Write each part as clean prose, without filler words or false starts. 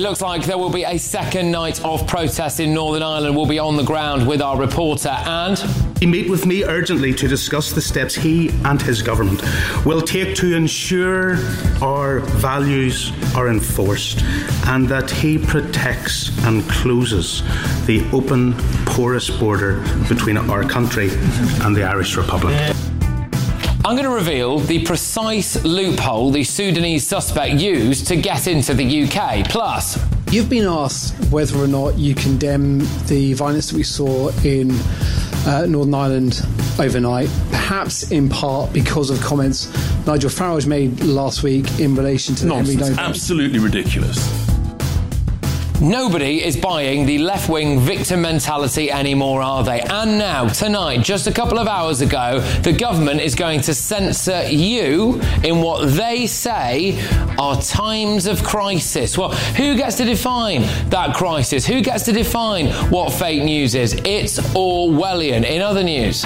looks like there will be a second night of protests in Northern Ireland. We'll be on the ground with our reporter and... He meet with me urgently to discuss the steps he and his government will take to ensure our values are enforced and that he protects and closes the open, porous border between our country and the Irish Republic. I'm going to reveal the precise loophole the Sudanese suspect used to get into the UK. Plus, you've been asked whether or not you condemn the violence that we saw in Northern Ireland overnight, perhaps in part because of comments Nigel Farage made last week in relation to the Henry Noble. Absolutely ridiculous. Nobody is buying the left-wing victim mentality anymore, are they? And now, tonight, just a couple of hours ago, the government is going to censor you in what they say are times of crisis. Well, who gets to define that crisis? Who gets to define what fake news is? It's Orwellian. In other news...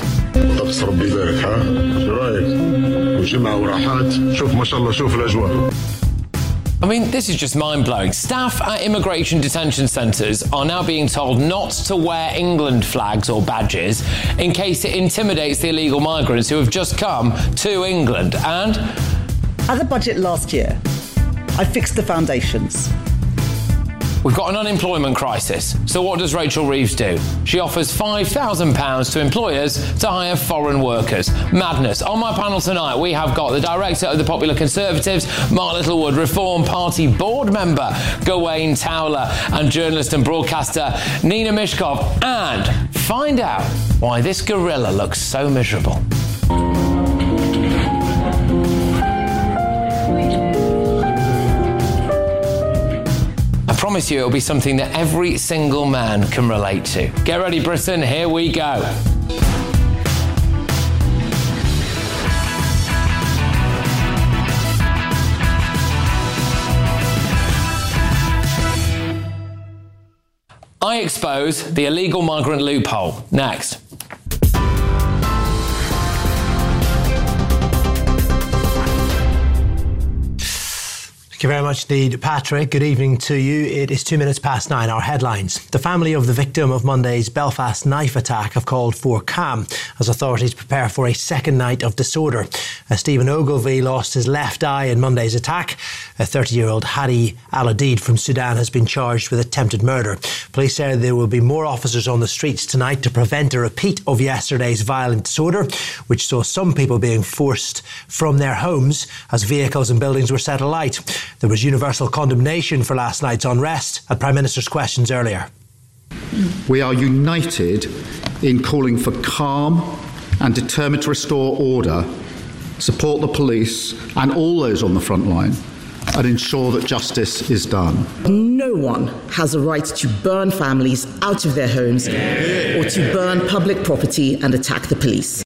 I mean, this is just mind-blowing. Staff at immigration detention centres are now being told not to wear England flags or badges in case it intimidates the illegal migrants who have just come to England. And... at the budget last year, I fixed the foundations. We've got an unemployment crisis. So what does Rachel Reeves do? She offers £5,000 to employers to hire foreign workers. Madness. On my panel tonight, we have got the director of the Popular Conservatives, Mark Littlewood, Reform Party board member, Gawain Towler, and journalist and broadcaster, Nina Mishkov. And find out why this gorilla looks so miserable. I promise you it'll be something that every single man can relate to. Get ready, Britain, here we go. I expose the illegal migrant loophole. Next. Thank you very much indeed, Patrick. Good evening to you. It is 9:02. Our headlines. The family of the victim of Monday's Belfast knife attack have called for calm as authorities prepare for a second night of disorder. Stephen Ogilvie lost his left eye in Monday's attack. A 30-year-old Hadi Al-Adid from Sudan has been charged with attempted murder. Police say there will be more officers on the streets tonight to prevent a repeat of yesterday's violent disorder, which saw some people being forced from their homes as vehicles and buildings were set alight. There was universal condemnation for last night's unrest at Prime Minister's questions earlier. We are united in calling for calm and determined to restore order, support the police and all those on the front line, and ensure that justice is done. No one has a right to burn families out of their homes or to burn public property and attack the police.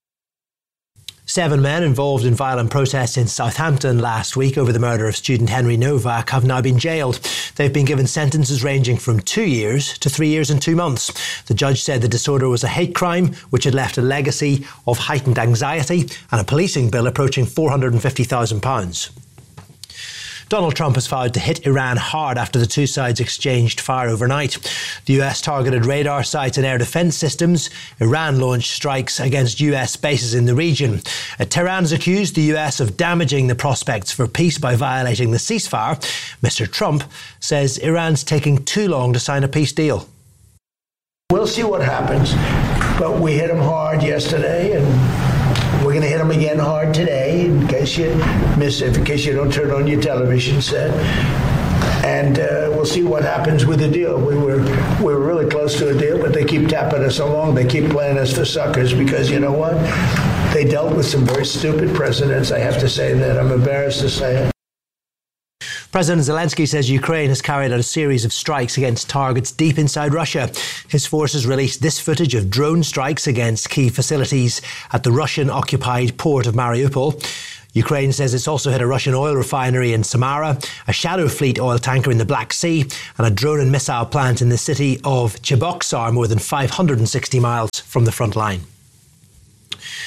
7 men involved in violent protests in Southampton last week over the murder of student Henry Novak have now been jailed. They've been given sentences ranging from 2 years to 3 years and 2 months. The judge said the disorder was a hate crime which had left a legacy of heightened anxiety and a policing bill approaching £450,000. Donald Trump has vowed to hit Iran hard after the two sides exchanged fire overnight. The US targeted radar sites and air defence systems. Iran launched strikes against US bases in the region. Tehran has accused the US of damaging the prospects for peace by violating the ceasefire. Mr. Trump says Iran's taking too long to sign a peace deal. We'll see what happens, but we hit them hard yesterday and we're going to hit them again hard today in case you miss it, in case you don't turn on your television set. And we'll see what happens with the deal. We were really close to a deal, but they keep tapping us along. They keep playing us for suckers because you know what? They dealt with some very stupid presidents. I have to say that. I'm embarrassed to say it. President Zelensky says Ukraine has carried out a series of strikes against targets deep inside Russia. His forces released this footage of drone strikes against key facilities at the Russian-occupied port of Mariupol. Ukraine says it's also hit a Russian oil refinery in Samara, a Shadow Fleet oil tanker in the Black Sea, and a drone and missile plant in the city of Cheboksar, more than 560 miles from the front line.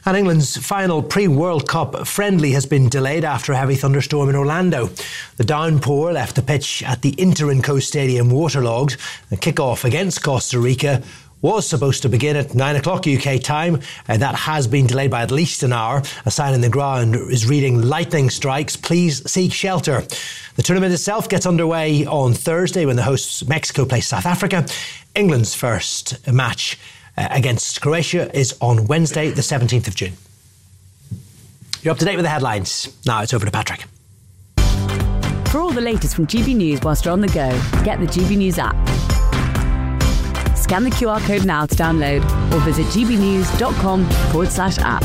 And England's final pre-World Cup friendly has been delayed after a heavy thunderstorm in Orlando. The downpour left the pitch at the Interenco Stadium waterlogged. The kick-off against Costa Rica was supposed to begin at 9 o'clock UK time. That has been delayed by at least an hour. A sign in the ground is reading lightning strikes. Please seek shelter. The tournament itself gets underway on Thursday when the hosts Mexico play South Africa. England's first match against Croatia is on Wednesday, the 17th of June. You're up to date with the headlines. Now it's over to Patrick. For all the latest from GB News whilst you're on the go, get the GB News app. Scan the QR code now to download or visit gbnews.com/app.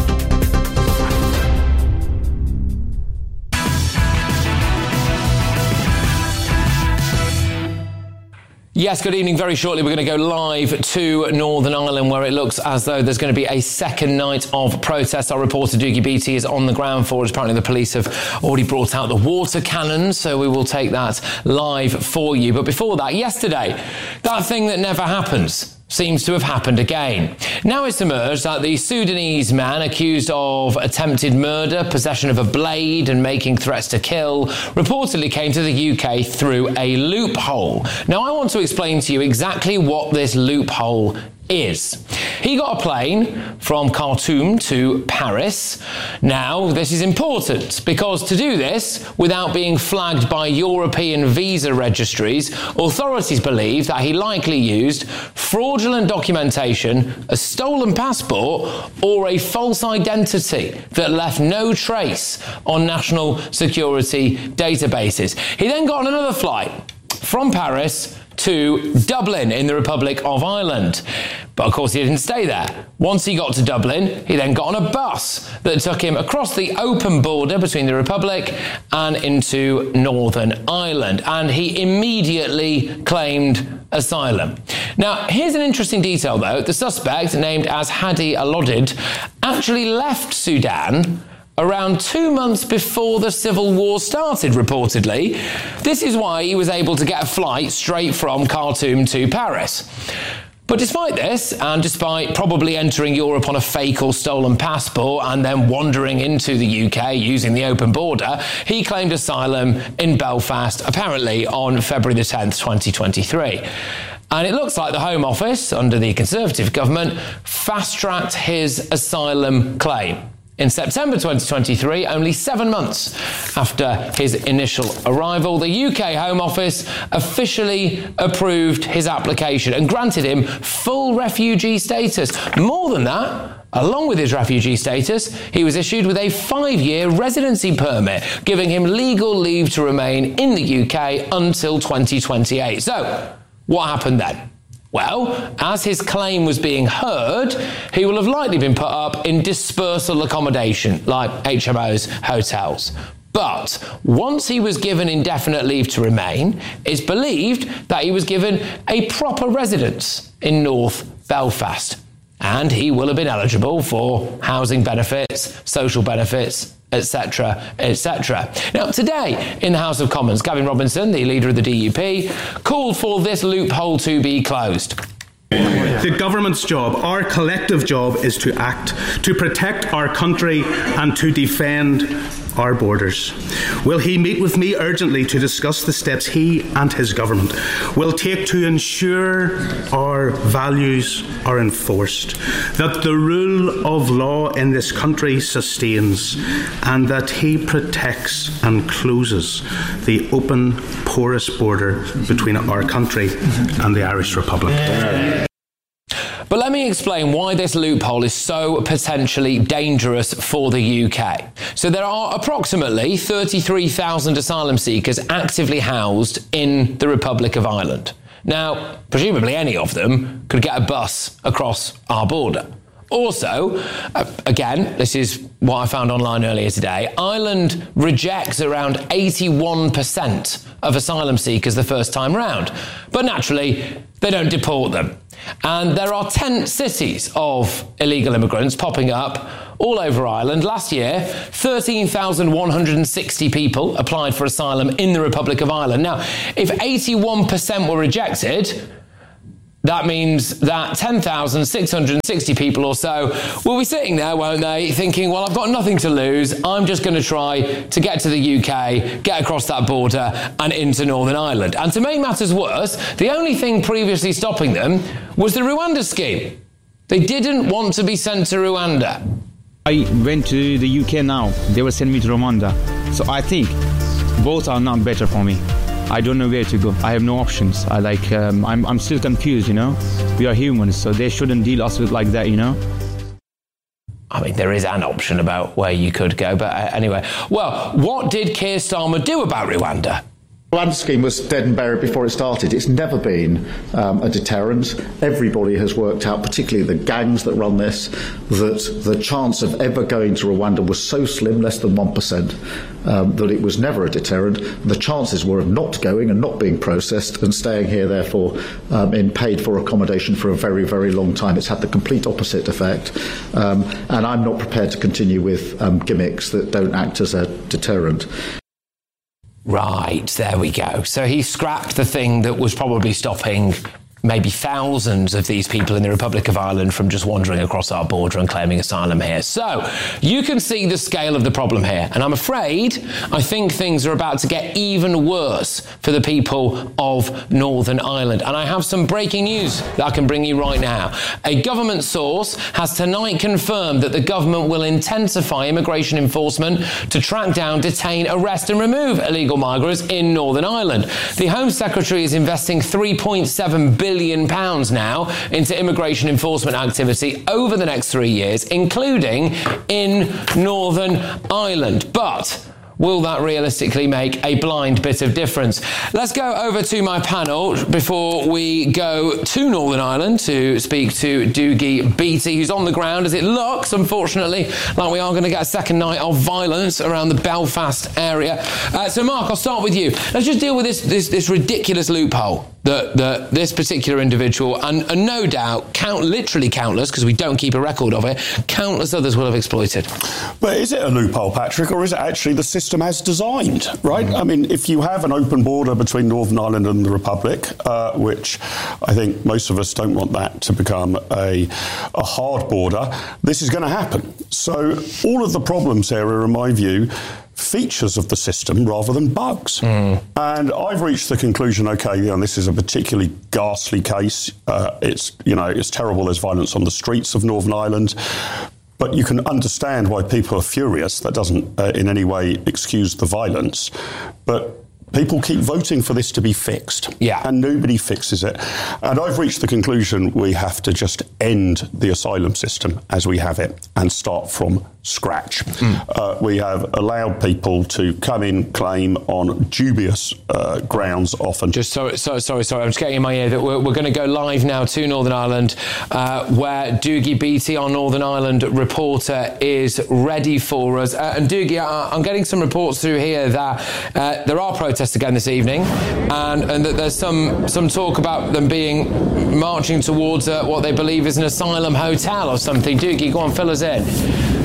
Yes, good evening. Very shortly, we're going to go live to Northern Ireland, where it looks as though there's going to be a second night of protests. Our reporter, Doogie Beattie, is on the ground for us. Apparently, the police have already brought out the water cannons, so we will take that live for you. But before that, yesterday, that thing that never happens seems to have happened again. Now it's emerged that the Sudanese man accused of attempted murder, possession of a blade and making threats to kill reportedly came to the UK through a loophole. Now I want to explain to you exactly what this loophole is. He got a plane from Khartoum to Paris. Now, this is important because to do this without being flagged by European visa registries, authorities believe that he likely used fraudulent documentation, a stolen passport, or a false identity that left no trace on national security databases. He then got on another flight from Paris to Dublin in the Republic of Ireland. But of course he didn't stay there. Once he got to Dublin, he then got on a bus that took him across the open border between the Republic and into Northern Ireland. And he immediately claimed asylum. Now, here's an interesting detail though. The suspect, named as Hadi Alodid, actually left Sudan around 2 months before the civil war started, reportedly. This is why he was able to get a flight straight from Khartoum to Paris. But despite this, and despite probably entering Europe on a fake or stolen passport and then wandering into the UK using the open border, he claimed asylum in Belfast, apparently on February the 10th, 2023. And it looks like the Home Office, under the Conservative government, fast-tracked his asylum claim. In September 2023, only 7 months after his initial arrival, the UK Home Office officially approved his application and granted him full refugee status. More than that, along with his refugee status, he was issued with a 5-year residency permit, giving him legal leave to remain in the UK until 2028. So, what happened then? Well, as his claim was being heard, he will have likely been put up in dispersal accommodation, like HMOs, hotels. But once he was given indefinite leave to remain, it's believed that he was given a proper residence in North Belfast. And he will have been eligible for housing benefits, social benefits, etc., etc. Now, today in the House of Commons, Gavin Robinson, the leader of the DUP, called for this loophole to be closed. The government's job, our collective job, is to act, to protect our country and to defend our borders. Will he meet with me urgently to discuss the steps he and his government will take to ensure our values are enforced, that the rule of law in this country sustains, and that he protects and closes the open, porous border between our country and the Irish Republic? But let me explain why this loophole is so potentially dangerous for the UK. So there are approximately 33,000 asylum seekers actively housed in the Republic of Ireland. Now, presumably any of them could get a bus across our border. Also, again, this is what I found online earlier today, Ireland rejects around 81% of asylum seekers the first time round. But naturally, they don't deport them. And there are tent cities of illegal immigrants popping up all over Ireland. Last year, 13,160 people applied for asylum in the Republic of Ireland. Now, if 81% were rejected, that means that 10,660 people or so will be sitting there, won't they, thinking, well, I've got nothing to lose. I'm just going to try to get to the UK, get across that border and into Northern Ireland. And to make matters worse, the only thing previously stopping them was the Rwanda scheme. They didn't want to be sent to Rwanda. I went to the UK now. They will send me to Rwanda. So I think both are not better for me. I don't know where to go. I have no options. I'm still confused, you know. We are humans, so they shouldn't deal us with like that, you know. I mean, there is an option about where you could go, but anyway. Well, what did Keir Starmer do about Rwanda? The Rwanda scheme was dead and buried before it started. It's never been a deterrent. Everybody has worked out, particularly the gangs that run this, that the chance of ever going to Rwanda was so slim, less than 1%, that it was never a deterrent. The chances were of not going and not being processed and staying here, therefore, in paid-for accommodation for a very, very long time. It's had the complete opposite effect. And I'm not prepared to continue with gimmicks that don't act as a deterrent. Right, there we go. So he scrapped the thing that was probably stopping maybe thousands of these people in the Republic of Ireland from just wandering across our border and claiming asylum here. So you can see the scale of the problem here. And I'm afraid, I think things are about to get even worse for the people of Northern Ireland. And I have some breaking news that I can bring you right now. A government source has tonight confirmed that the government will intensify immigration enforcement to track down, detain, arrest and remove illegal migrants in Northern Ireland. The Home Secretary is investing £3.7 billion now into immigration enforcement activity over the next 3 years, including in Northern Ireland. But will that realistically make a blind bit of difference? Let's go over to my panel before we go to Northern Ireland to speak to Dougie Beattie, who's on the ground, as it looks, unfortunately, like we are going to get a second night of violence around the Belfast area. So, Mark, I'll start with you. Let's just deal with this ridiculous loophole that this particular individual, and no doubt, literally countless, because we don't keep a record of it, countless others will have exploited. But is it a loophole, Patrick, or is it actually the system as designed, right? I mean, if you have an open border between Northern Ireland and the Republic, which I think most of us don't want that to become a hard border, this is going to happen. So all of the problems here are, in my view, features of the system rather than bugs. And I've reached the conclusion, okay, this is a particularly ghastly case. It's terrible. There's violence on the streets of Northern Ireland. But you can understand why people are furious. That doesn't in any way excuse the violence. But people keep voting for this to be fixed. Yeah. And nobody fixes it. And I've reached the conclusion we have to just end the asylum system as we have it and start from scratch. We have allowed people to come in, claim on dubious grounds often. Just sorry, I'm just getting in my ear that we're going to go live now to Northern Ireland, where Dougie Beattie, our Northern Ireland reporter, is ready for us. And Dougie, I'm getting some reports through here that there are protests again this evening, and that there's some talk about them being marching towards what they believe is an asylum hotel or something. Dougie, go on, fill us in.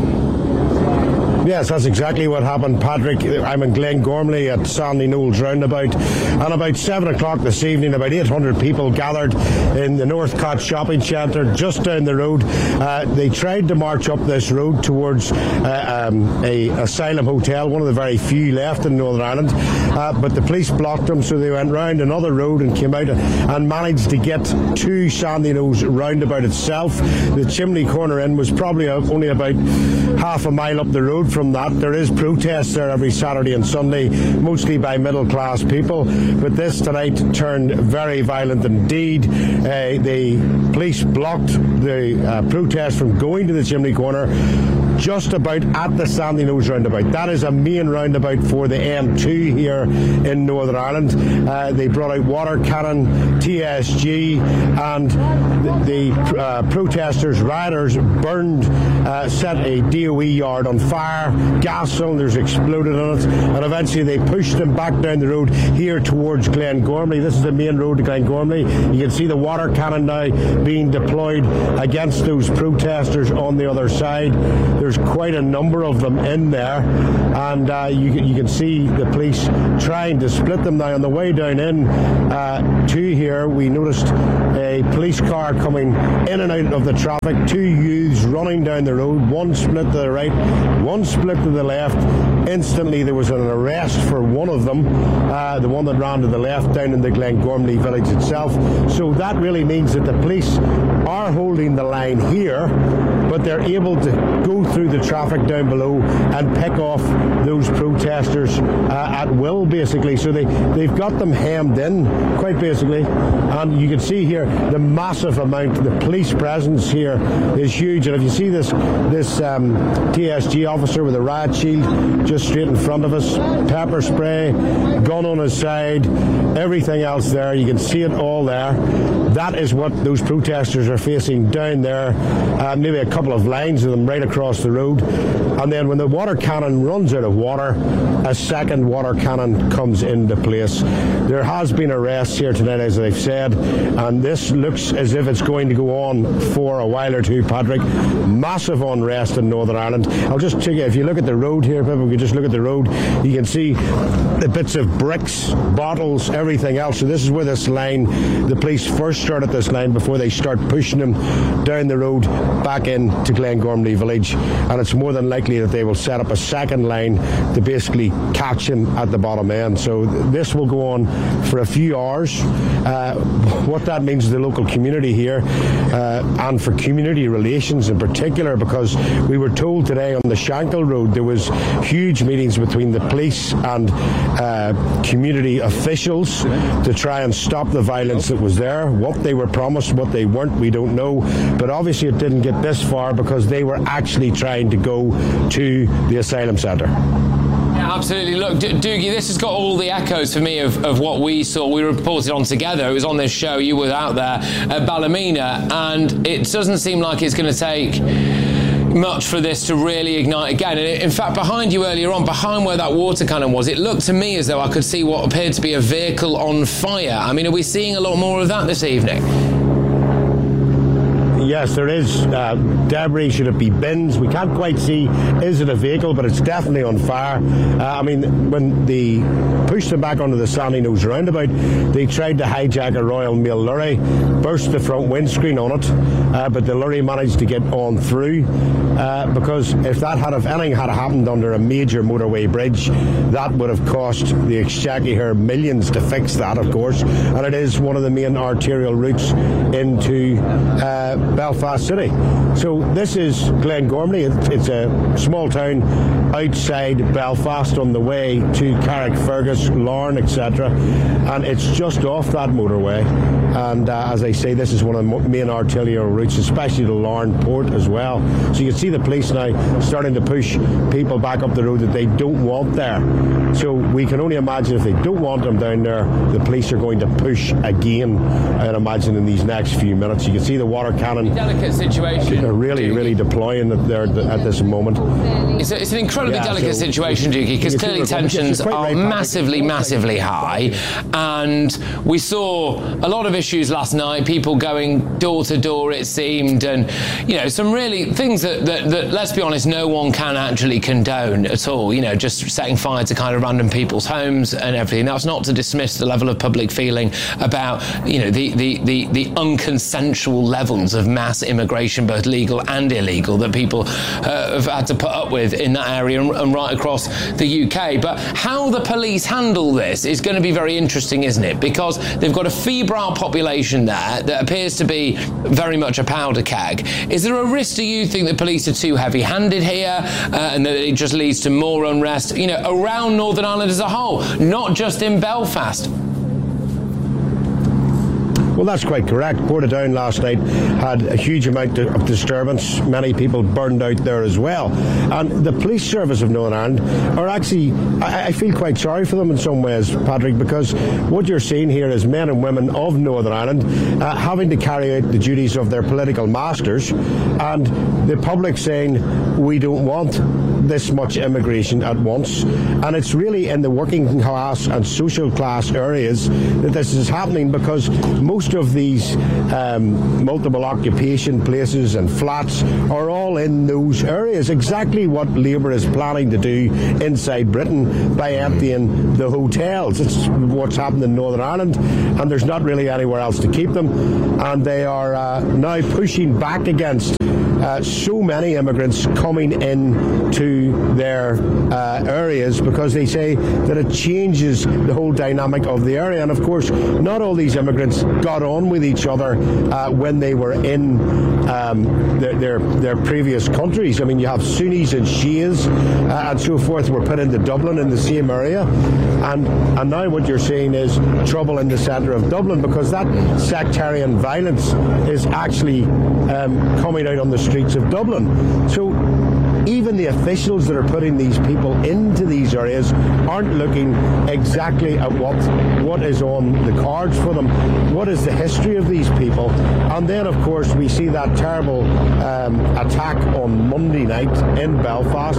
Yes, that's exactly what happened, Patrick. I'm in Glengormley at Sandy Knowles roundabout, and about 7 o'clock this evening, about 800 people gathered in the Northcott shopping centre just down the road. They tried to march up this road towards a asylum hotel, one of the very few left in Northern Ireland, but the police blocked them, so they went round another road and came out and managed to get to Sandy Knowles roundabout itself. The Chimney Corner Inn was probably only about half a mile up the road from that. There is protests there every Saturday and Sunday, mostly by middle-class people, but this tonight turned very violent indeed. The police blocked the protest from going to the Chimney Corner just about at the Sandy Knowles roundabout. That is a main roundabout for the M2 here in Northern Ireland. They brought out water cannon, TSG, and the protesters, rioters, set a DOE yard on fire. Gas cylinders exploded on it, and eventually they pushed them back down the road here towards Glengormley. This is the main road to Glengormley. You can see the water cannon now being deployed against those protesters on the other side. There's quite a number of them in there, and you can see the police trying to split them. Now, on the way down in to here, we noticed a police car coming in and out of the traffic, 2 youths running down the road, one split to the right, one split to the left. Instantly there was an arrest for one of them, the one that ran to the left down in the Glengormley village itself. So that really means that the police are holding the line here, but they're able to go through the traffic down below and pick off those protesters at will, basically. So they've got them hemmed in, quite basically. And you can see here the massive amount, the police presence here is huge. And if you see this TSG officer with a riot shield just straight in front of us, pepper spray, gun on his side, everything else there, you can see it all there. That is what those protesters are facing down there. Maybe a couple of lines of them right across the road. And then when the water cannon runs out of water, a second water cannon comes into place. There has been arrests here tonight, as I've said, and this looks as if it's going to go on for a while or two, Patrick. Massive unrest in Northern Ireland. I'll just take you, if you look at the road here, people, if you just look at the road, you can see the bits of bricks, bottles, everything else. So this is where this line, the police first started this line before they start pushing them down the road back into Glengormley village, and it's more than likely that they will set up a second line to basically catch him at the bottom end. So this will go on for a few hours. What that means to the local community here, and for community relations in particular, because we were told today on the Shankill Road there was huge meetings between the police and community officials to try and stop the violence that was there. What they were promised, what they weren't, we don't know. But obviously it didn't get this far because they were actually trying to go to the asylum centre. Yeah, absolutely. Look, Doogie, this has got all the echoes for me of what we saw. We reported on together. It was on this show. You were out there at Ballymena, and it doesn't seem like it's going to take much for this to really ignite again. And in fact, behind you earlier on, behind where that water cannon was, it looked to me as though I could see what appeared to be a vehicle on fire. I mean, are we seeing a lot more of that this evening? Yes, there is debris. Should it be bins? We can't quite see, is it a vehicle, but it's definitely on fire. I mean, when they pushed them back onto the Sandyknowe roundabout, they tried to hijack a Royal Mail lorry, burst the front windscreen on it, but the lorry managed to get on through, because if anything had happened under a major motorway bridge, that would have cost the Exchequer here millions to fix that, of course, and it is one of the main arterial routes into Belfast City. So this is Glengormley. It's a small town outside Belfast on the way to Carrickfergus, Larne, etc. And it's just off that motorway. And as I say, this is one of the main arterial routes, especially the Larne port as well. So you can see the police now starting to push people back up the road that they don't want there. So we can only imagine if they don't want them down there, the police are going to push again, I'd imagine, in these next few minutes. You can see the water cannon. Delicate situation. They're really deploying it there at this moment. It's an incredibly delicate situation, Doogie, because clearly tensions are massively high, and we saw a lot of issues last night, people going door to door, it seemed, and some really things that let's be honest, no one can actually condone at all. Just setting fire to kind of random people's homes and everything. That's not to dismiss the level of public feeling about the unconsensual levels of mass immigration, both legal and illegal, that people have had to put up with in that area and right across the UK. But how the police handle this is going to be very interesting, isn't it? Because they've got a febrile population there that appears to be very much a powder keg. Is there a risk, do you think, that police are too heavy-handed here and that it just leads to more unrest, around Northern Ireland as a whole, not just in Belfast? Well, that's quite correct. Portadown last night had a huge amount of disturbance. Many people burned out there as well. And the police service of Northern Ireland are actually, I feel quite sorry for them in some ways, Patrick, because what you're seeing here is men and women of Northern Ireland having to carry out the duties of their political masters, and the public saying, we don't want this much immigration at once, and it's really in the working class and social class areas that this is happening, because most of these multiple occupation places and flats are all in those areas. Exactly what Labour is planning to do inside Britain by emptying the hotels. It's what's happened in Northern Ireland, and there's not really anywhere else to keep them, and they are now pushing back against so many immigrants coming in to their areas, because they say that it changes the whole dynamic of the area. And of course, not all these immigrants got on with each other when they were in their previous countries. I mean, you have Sunnis and Shias and so forth were put into Dublin in the same area, and now what you're seeing is trouble in the centre of Dublin, because that sectarian violence is actually coming out on the streets of Dublin. So even the officials that are putting these people into these areas aren't looking exactly at what is on the cards for them. What is the history of these people? And then, of course, we see that terrible attack on Monday night in Belfast,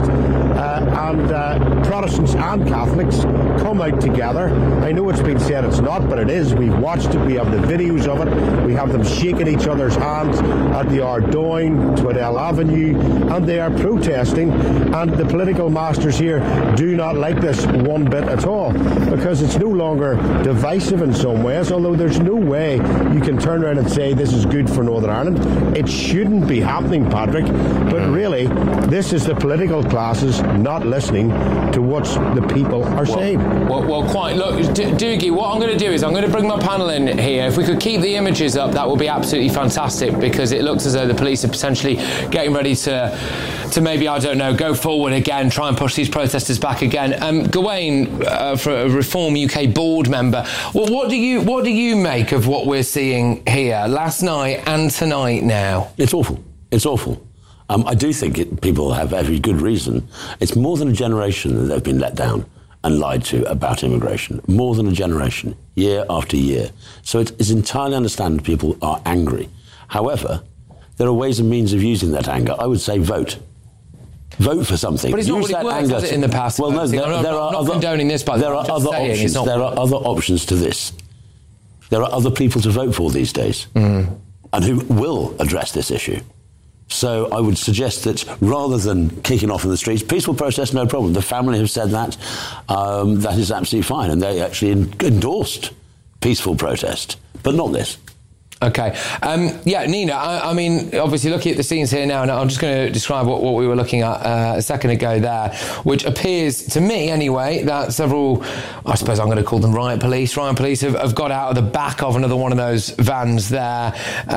and Protestants and Catholics come out together. I know it's been said it's not, but it is. We've watched it. We have the videos of it. We have them shaking each other's hands at the Ardoyne, Tweddell Avenue, and they are protesting. And the political masters here do not like this one bit at all, because it's no longer divisive in some ways, although there's no way you can turn around and say this is good for Northern Ireland. It shouldn't be happening, Patrick, but really this is the political classes not listening to what the people are saying. Well, quite. Look, Doogie, what I'm going to do is I'm going to bring my panel in here. If we could keep the images up, that would be absolutely fantastic, because it looks as though the police are potentially getting ready to maybe, I don't know, go forward again, try and push these protesters back again. Gawain, for a Reform UK board member, well, what do you make of what we're seeing here last night and tonight now? It's awful. It's awful. I do think people have every good reason. It's more than a generation that they've been let down and lied to about immigration. More than a generation, year after year. So it's entirely understandable people are angry. However, there are ways and means of using that anger. I would say vote. Vote for something. But it's not really worked, has it, in the past? Well, no, there are not condoning this, but there are other options. There are other options to this. There are other people to vote for these days, and who will address this issue. So I would suggest that rather than kicking off in the streets, peaceful protest, no problem. The family have said that. That is absolutely fine, and they actually endorsed peaceful protest, but not this. Okay. Nina, I mean, obviously looking at the scenes here now, and I'm just going to describe what we were looking at a second ago there, which appears to me anyway that several, I suppose I'm going to call them riot police have got out of the back of another one of those vans there.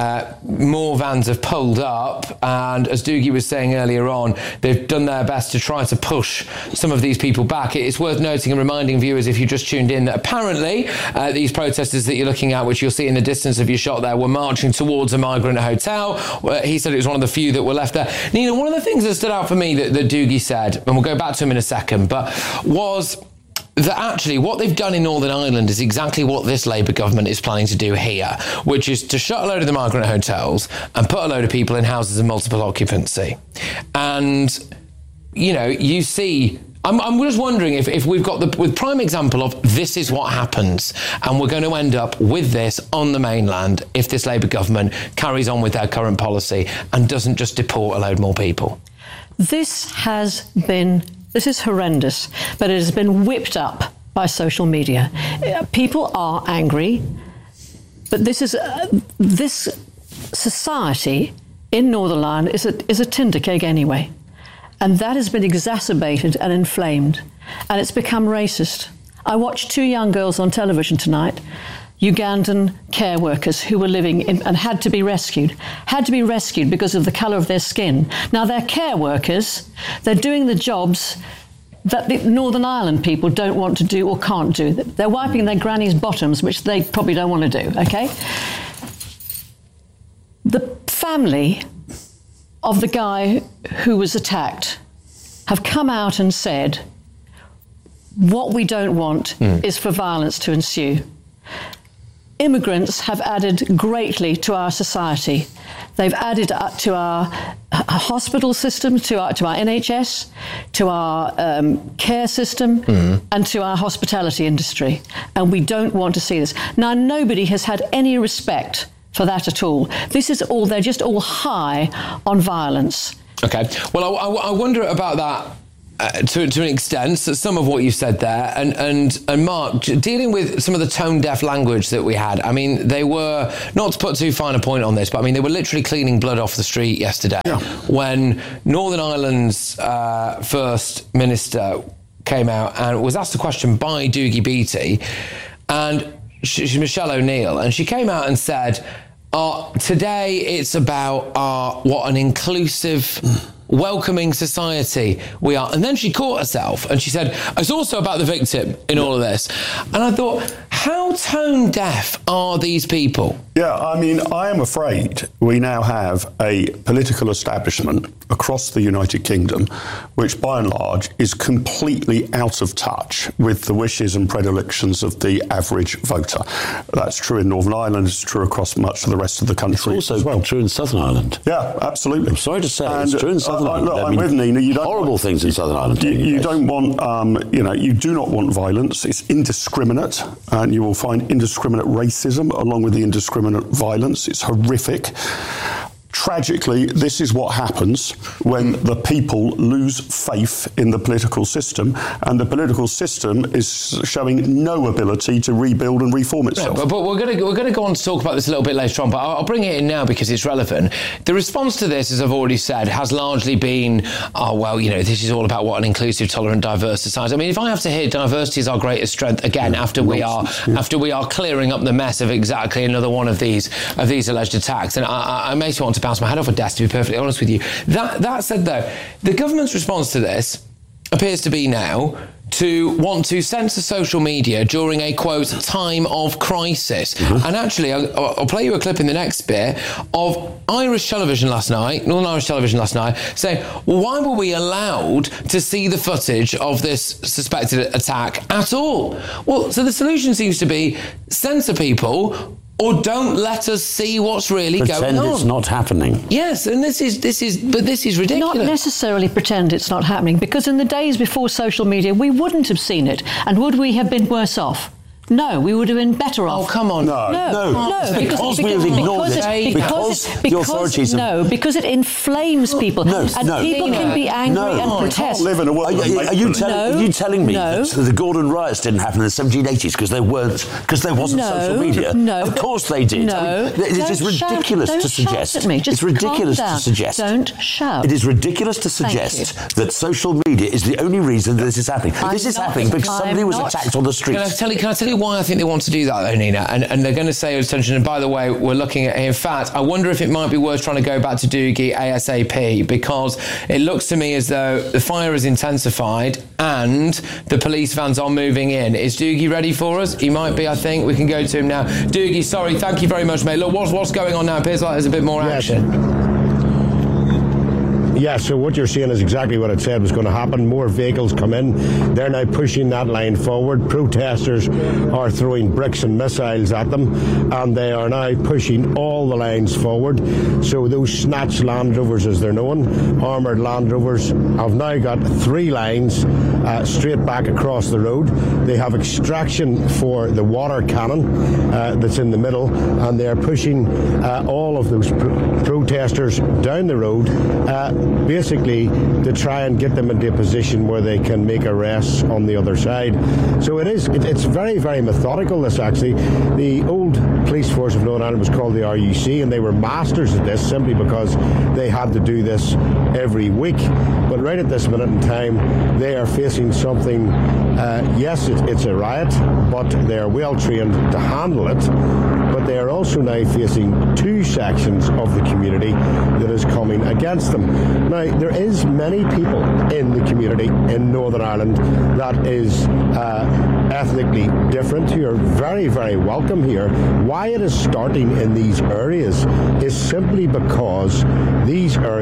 More vans have pulled up, and as Doogie was saying earlier on, they've done their best to try to push some of these people back. It's worth noting and reminding viewers, if you just tuned in, that apparently these protesters that you're looking at, which you'll see in the distance of your shot there, were marching towards a migrant hotel. He said it was one of the few that were left there. Nina, one of the things that stood out for me that Doogie said, and we'll go back to him in a second, but was that actually what they've done in Northern Ireland is exactly what this Labour government is planning to do here, which is to shut a load of the migrant hotels and put a load of people in houses of multiple occupancy. And, you know, you see... I'm just wondering if we've got the prime example of this is what happens, and we're going to end up with this on the mainland if this Labour government carries on with their current policy and doesn't just deport a load more people. This is horrendous, but it has been whipped up by social media. People are angry, but this society in Northern Ireland is a tinder keg anyway. And that has been exacerbated and inflamed. And it's become racist. I watched two young girls on television tonight, Ugandan care workers who were living in and had to be rescued because of the colour of their skin. Now, they're care workers. They're doing the jobs that the Northern Ireland people don't want to do or can't do. They're wiping their granny's bottoms, which they probably don't want to do, OK? The family of the guy who was attacked have come out and said, what we don't want is for violence to ensue. immigrants have added greatly to our society. They've added to our hospital system, to our NHS, to our care system, and to our hospitality industry. And we don't want to see this. Now, nobody has had any respect for that at all. They're just all high on violence. Okay. Well, I wonder about that. To an extent, some of what you said there, and Mark, dealing with some of the tone-deaf language that we had, I mean, they were, not to put too fine a point on this, but I mean, they were literally cleaning blood off the street yesterday when Northern Ireland's First Minister came out and was asked a question by Dougie Beattie, and she's Michelle O'Neill, and she came out and said, today it's about what an inclusive, welcoming society we are. And then she caught herself and she said, it's also about the victim in all of this. And I thought, how tone deaf are these people? Yeah, I mean, I am afraid we now have a political establishment across the United Kingdom which, by and large, is completely out of touch with the wishes and predilections of the average voter. That's true in Northern Ireland, it's true across much of the rest of the country. It's also true in Southern Ireland. Yeah, absolutely. I'm sorry to say, it's true in Southern Ireland. I'm with Nina. You don't horrible things in Southern Ireland. You don't want, you do not want violence. It's indiscriminate, and you will find indiscriminate racism along with the indiscriminate violence. It's horrific. Tragically, this is what happens when the people lose faith in the political system, and the political system is showing no ability to rebuild and reform itself. Yeah, but we're going to go on to talk about this a little bit later on, but I'll bring it in now because it's relevant. The response to this, as I've already said, has largely been, this is all about what an inclusive, tolerant, diverse society. I mean, if I have to hear diversity is our greatest strength again after we are clearing up the mess of exactly another one of these alleged attacks, and I makes me want to bounce my head off a desk, to be perfectly honest with you. That said, though, the government's response to this appears to be now to want to censor social media during a, quote, time of crisis. And actually, I'll play you a clip in the next bit of Irish television last night, Northern Irish television last night, saying, well, why were we allowed to see the footage of this suspected attack at all? Well, so the solution seems to be censor people, or don't let us see what's really going on. Pretend it's not happening. Yes, and this is ridiculous. Not necessarily pretend it's not happening, because in the days before social media, we wouldn't have seen it. And would we have been worse off? No, we would have been better off. Oh, come on. No. Because we have ignored it. Because the authorities have... No, because it inflames people. No. People can be angry and protest. Live in a world are you telling me that the Gordon riots didn't happen in the 1780s because there wasn't social media? No. Of course they did. No. It is ridiculous to suggest. It's ridiculous to suggest. Don't shout. It is ridiculous to suggest that social media is the only reason that this is happening. This is happening because somebody was attacked on the street. Can I tell you why I think they want to do that, though, Nina? And they're going to say attention. And by the way, we're looking at, in fact, I wonder if it might be worth trying to go back to Dougie ASAP, because it looks to me as though the fire has intensified and the police vans are moving in. Is Dougie ready for us? He might be, I think. We can go to him now. Dougie, sorry, thank you very much, mate. Look, what's going on now? It appears like there's a bit more action. Yeah, so what you're seeing is exactly what it said was going to happen. More vehicles come in. They're now pushing that line forward. Protesters are throwing bricks and missiles at them, and they are now pushing all the lines forward. So those snatch Land Rovers, as they're known, armoured Land Rovers, have now got 3 lines straight back across the road. They have extraction for the water cannon that's in the middle, and they're pushing all of those protesters down the road, basically to try and get them into a position where they can make arrests on the other side. So it's very, very methodical, this actually. The old police force of Northern Ireland was called the RUC, and they were masters at this simply because they had to do this every week. But right at this minute in time, they are facing something, yes, it's a riot, but they are well trained to handle it. But they are also now facing 2 sections of the community that is coming against them. Now, there is many people in the community in Northern Ireland that is ethnically different, who are very, very welcome here. Why it is starting in these areas is simply because these areas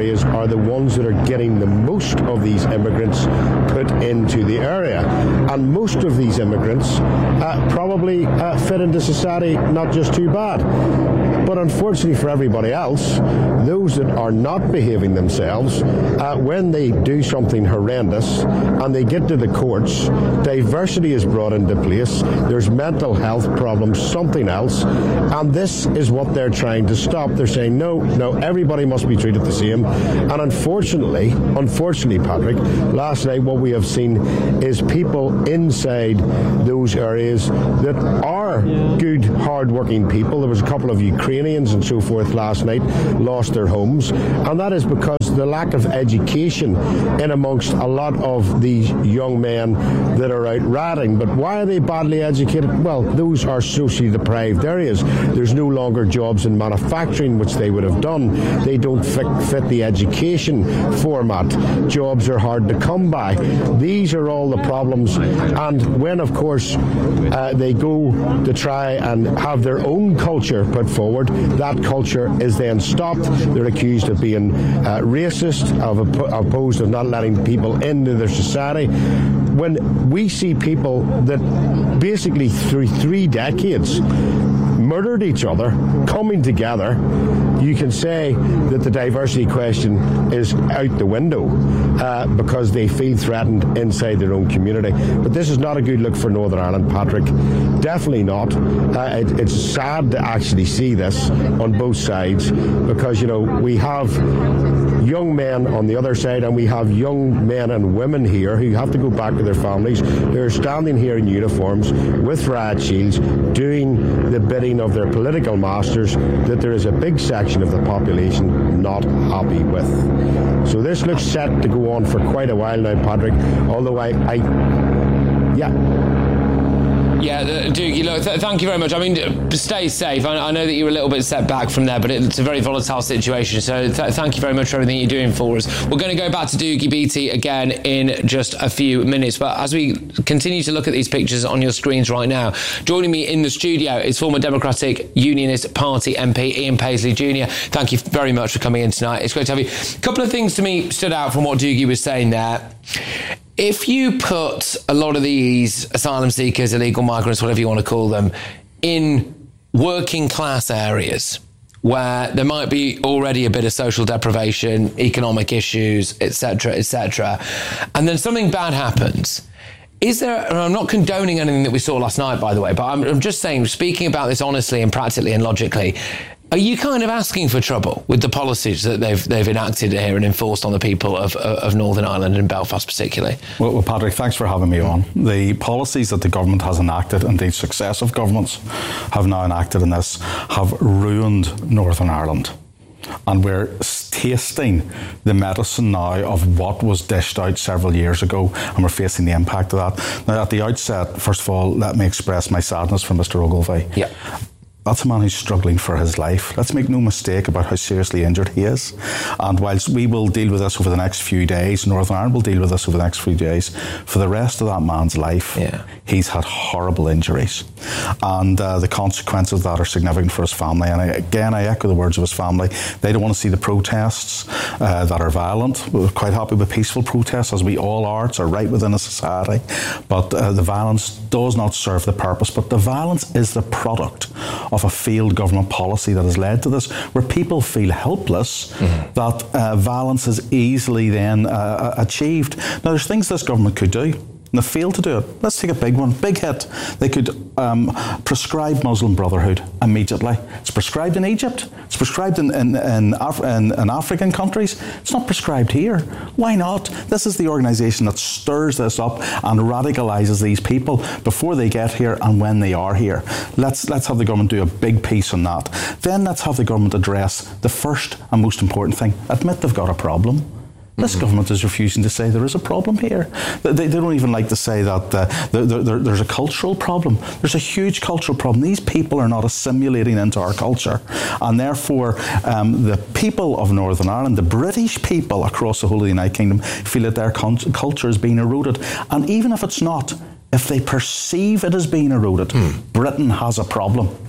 areas are the ones that are getting the most of these immigrants put into the area. And most of these immigrants probably fit into society not just too bad. But unfortunately for everybody else, those that are not behaving themselves, when they do something horrendous and they get to the courts, diversity is brought into place, there's mental health problems, something else, and this is what they're trying to stop. They're saying, no, everybody must be treated the same. And unfortunately, Patrick, last night what we have seen is people inside those areas that are good, hard-working people. There was a couple of Ukrainians and so forth last night lost their homes, and that is because the lack of education in amongst a lot of these young men that are out ratting. But why are they badly educated? Well, those are socially deprived areas. There's no longer jobs in manufacturing, which they would have done. They don't fit the education format. Jobs are hard to come by. These are all the problems. And when, of course, they go to try and have their own culture put forward, that culture is then stopped. They're accused of being racist, opposed of not letting people into their society. When we see people that basically through 3 decades murdered each other, coming together, you can say that the diversity question is out the window because they feel threatened inside their own community. But this is not a good look for Northern Ireland, Patrick. Definitely not. It's sad to actually see this on both sides because, we have young men on the other side and we have young men and women here who have to go back to their families. They're standing here in uniforms with riot shields doing the bidding of their political masters that there is a big section of the population not happy with. So this looks set to go on for quite a while now, Patrick, although Yeah, Doogie, look, thank you very much. I mean, stay safe. I know that you're a little bit set back from there, but it's a very volatile situation. So thank you very much for everything you're doing for us. We're going to go back to Doogie Beattie again in just a few minutes. But as we continue to look at these pictures on your screens right now, joining me in the studio is former Democratic Unionist Party MP Ian Paisley Jr. Thank you very much for coming in tonight. It's great to have you. A couple of things to me stood out from what Doogie was saying there. If you put a lot of these asylum seekers, illegal migrants, whatever you want to call them, in working class areas where there might be already a bit of social deprivation, economic issues, etc., and then something bad happens, is there, and I'm not condoning anything that we saw last night, by the way, but I'm just saying, speaking about this honestly and practically and logically, are you kind of asking for trouble with the policies that they've enacted here and enforced on the people of Northern Ireland and Belfast particularly? Well, Patrick, thanks for having me on. The policies that the government has enacted, indeed successive governments have now enacted in this, have ruined Northern Ireland. And we're tasting the medicine now of what was dished out several years ago, and we're facing the impact of that. Now, at the outset, first of all, let me express my sadness for Mr. Ogilvie. Yeah. That's a man who's struggling for his life. Let's make no mistake about how seriously injured he is. And whilst we will deal with this over the next few days, Northern Ireland will deal with this over the next few days, for the rest of that man's life, he's had horrible injuries. And the consequences of that are significant for his family. And I echo the words of his family. They don't want to see the protests that are violent. We're quite happy with peaceful protests, as we all are. It's a right within a society. But the violence does not serve the purpose. But the violence is the product of a failed government policy that has led to this, where people feel helpless, that violence is easily then achieved. Now, there's things this government could do, and they failed to do it. Let's take a big one, big hit. They could prescribe Muslim Brotherhood immediately. It's prescribed in Egypt. It's prescribed in African countries. It's not prescribed here. Why not? This is the organisation that stirs this up and radicalises these people before they get here and when they are here. Let's have the government do a big piece on that. Then let's have the government address the first and most important thing. Admit they've got a problem. This government is refusing to say there is a problem here. They don't even like to say that there's a cultural problem. There's a huge cultural problem. These people are not assimilating into our culture. And therefore, the people of Northern Ireland, the British people across the whole of the United Kingdom, feel that their culture is being eroded. And even if it's not, if they perceive it as being eroded, Britain has a problem.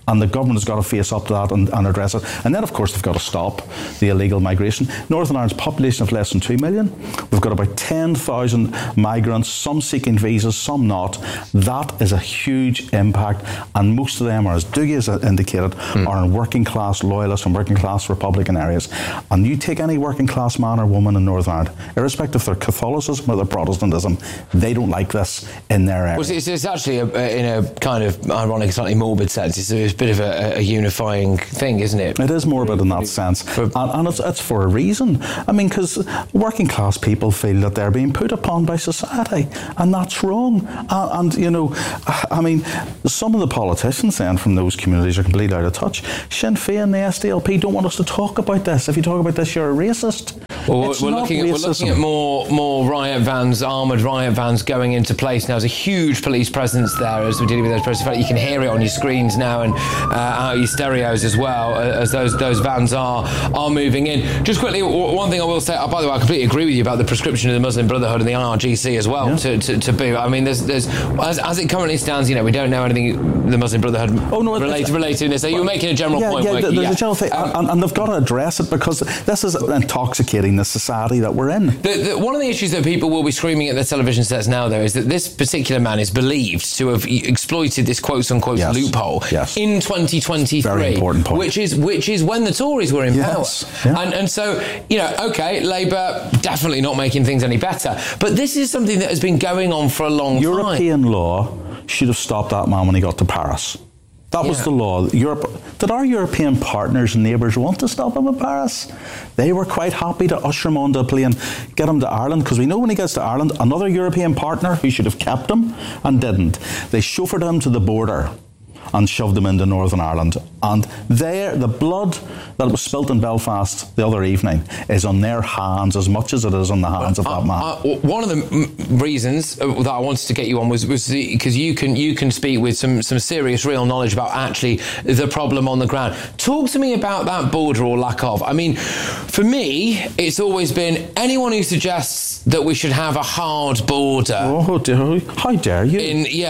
and the government has got to face up to that and address it. And then, of course, they've got to stop the illegal migration. Northern Ireland's population of less than 2 million. We've got about 10,000 migrants, some seeking visas, some not. That is a huge impact, and most of them are, as Dougie has indicated, are in working class loyalist and working class Republican areas. And you take any working class man or woman in Northern Ireland, irrespective of their Catholicism or their Protestantism, they don't like this in their area. Well, it's actually, in a kind of ironic, slightly morbid sense, it's a bit of a unifying thing, isn't it? It is morbid in that sense. And it's for a reason. I mean, because working class people feel that they're being put upon by society, and that's wrong. And you know, I mean, some of the politicians then from those communities are completely out of touch. Sinn Féin, the SDLP, don't want us to talk about this. If you talk about this, you're a racist. Well, we're looking at more riot vans, armoured riot vans going into place now. There's a huge police presence there as we're dealing with those protests. In fact, you can hear it on your screens now and out your stereos as well as those vans are moving in. Just quickly, one thing I will say, by the way, I completely agree with you about the prescription of the Muslim Brotherhood and the IRGC as well to boot. I mean, there's as it currently stands, you know, we don't know anything the Muslim Brotherhood related to this. So you were making a general point. There's a general thing, and they've got to address it because this is intoxicating the society that we're in. One of the issues that people will be screaming at their television sets now, though, is that this particular man is believed to have exploited this quote-unquote loophole in 2023. Very important point. Which is when the Tories were in power. Yeah. And so, you know, OK, Labour definitely not making things any better. But this is something that has been going on for a long time. European law should have stopped that man when he got to Paris. That was the law. Did our European partners and neighbours want to stop him in Paris? They were quite happy to usher him onto a plane, get him to Ireland, because we know when he gets to Ireland, another European partner who should have kept him and didn't. They chauffeured him to the border and shoved him into Northern Ireland. And the blood that was spilt in Belfast the other evening is on their hands as much as it is on the hands of that man. One of the reasons that I wanted to get you on was because you can speak with some serious real knowledge about actually the problem on the ground. Talk to me about that border or lack of. I mean, for me, it's always been anyone who suggests that we should have a hard border. Oh, how dare you?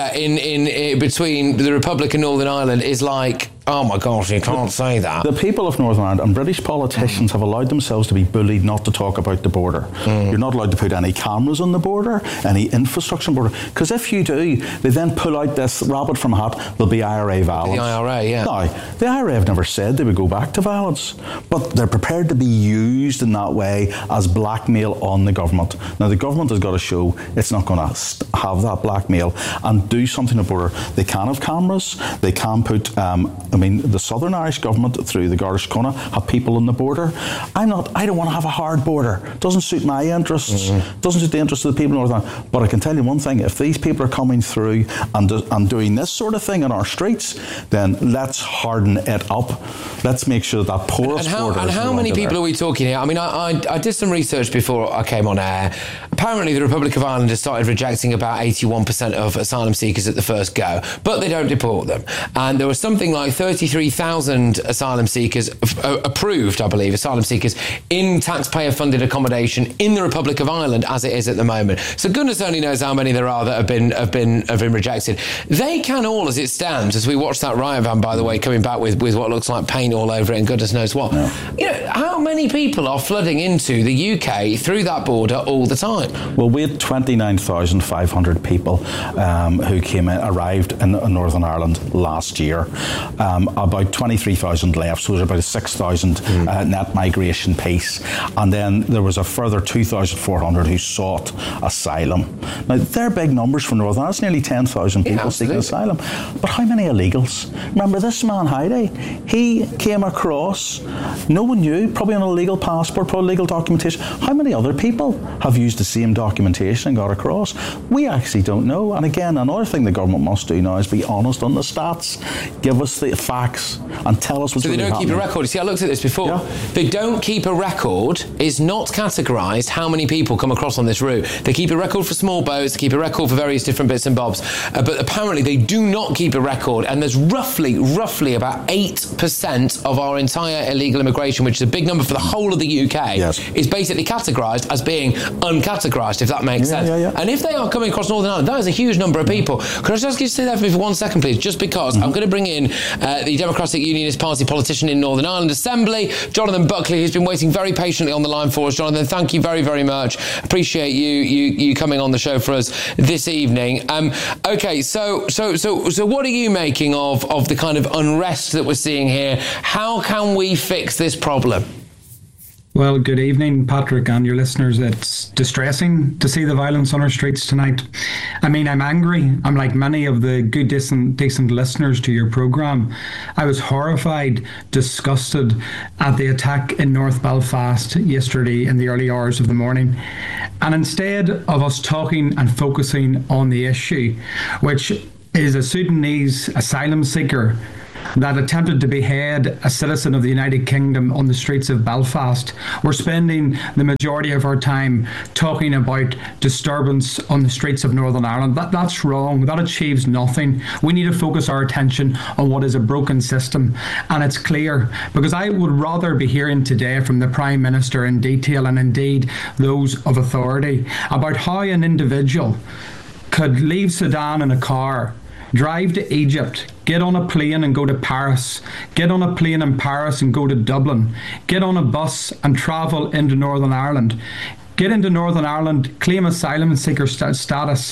In between the Republic and Northern Ireland is like, oh my gosh, you can't say that. The people of Northern Ireland and British politicians have allowed themselves to be bullied not to talk about the border. You're not allowed to put any cameras on the border, any infrastructure on the border, because if you do, they then pull out this rabbit from a hat, there'll be IRA violence. The IRA, yeah. Now, the IRA have never said they would go back to violence, but they're prepared to be used in that way as blackmail on the government. Now, the government has got to show it's not going to have that blackmail and do something at the border. They can have cameras, they can put the Southern Irish government through the Garda Síochána have people on the border. I don't want to have a hard border. It doesn't suit my interests. Doesn't suit the interests of the people of Northern Ireland. But I can tell you one thing, if these people are coming through and doing this sort of thing in our streets, then let's harden it up. Let's make sure that porous border. And how many people are we talking here? I mean, I did some research before I came on air. Apparently the Republic of Ireland has started rejecting about 81% of asylum seekers at the first go, but they don't deport them. And there was something like 33,000 asylum seekers approved, I believe, asylum seekers in taxpayer-funded accommodation in the Republic of Ireland as it is at the moment. So goodness only knows how many there are that have been rejected. They can all, as it stands, as we watch that riot van, by the way, coming back with what looks like paint all over it and goodness knows what. Yeah. You know, how many people are flooding into the UK through that border all the time? Well, we had 29,500 people who arrived in Northern Ireland last year. About 23,000 left, so there's about a 6,000 net migration piece. And then there was a further 2,400 who sought asylum. Now, they're big numbers for Northern Ireland. It's nearly 10,000 people seeking asylum. But how many illegals? Remember this man, Heidi? He came across, no one knew, probably on a legal passport, probably legal documentation. How many other people have used the same documentation and got across? We actually don't know. And again, another thing the government must do now is be honest on the stats. Give us the facts and tell us what's really happening. So they don't keep a record. You see, I looked at this before. Yeah. They don't keep a record. It's not categorised how many people come across on this route. They keep a record for small boats, they keep a record for various different bits and bobs. But apparently they do not keep a record. And there's roughly about 8% of our entire illegal immigration, which is a big number for the whole of the UK, is basically categorised as being uncategorised, if that makes sense. Yeah. And if they are coming across Northern Ireland, that is a huge number of people. Could I just ask you to stay there for me for 1 second, please? Just because I'm going to bring in the Democratic Unionist Party politician in Northern Ireland Assembly, Jonathan Buckley, who's been waiting very patiently on the line for us. Jonathan, thank you very, very much. Appreciate you coming on the show for us this evening. Okay, so what are you making of the kind of unrest that we're seeing here? How can we fix this problem? Well, good evening, Patrick, and your listeners. It's distressing to see the violence on our streets tonight. I mean, I'm angry. I'm like many of the good, decent listeners to your programme. I was horrified, disgusted at the attack in North Belfast yesterday in the early hours of the morning. And instead of us talking and focusing on the issue, which is a Sudanese asylum seeker that attempted to behead a citizen of the United Kingdom on the streets of Belfast, we're spending the majority of our time talking about disturbance on the streets of Northern Ireland. That's wrong. That achieves nothing. We need to focus our attention on what is a broken system. And it's clear, because I would rather be hearing today from the Prime Minister in detail, and indeed those of authority, about how an individual could leave Sudan in a car, drive to Egypt, get on a plane and go to Paris, get on a plane in Paris and go to Dublin, get on a bus and travel into Northern Ireland, get into Northern Ireland, claim asylum seeker status